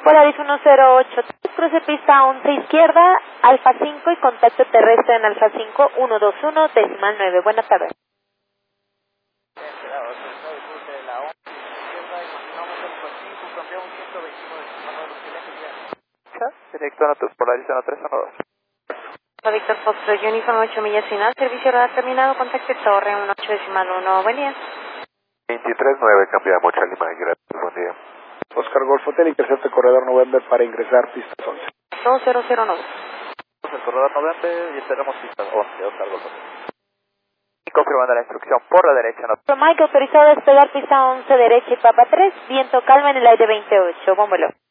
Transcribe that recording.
Polaris 108, cruce pista 11 izquierda, Alfa 5 y contacto terrestre en Alfa 5, 121, decimal 9. Buenas tardes. Directo a Notus, Polaris 1312. Víctor Foxtrot Uniform 8 millas final, servicio radar terminado, contacto torre 18 decimal 1, buen día. 23-9, cambiamos Charlie Mike, gracias, buen día. Oscar Golf Hotel, intercepte corredor November para ingresar pistas 11. 2009. El corredor November y esperamos pistas 11, Oscar Golf Hotel. Y confirmando la instrucción por la derecha. Mike autorizado a despegar pista 11 derecha y Papa 3, viento calma en el aire 28, buen vuelo.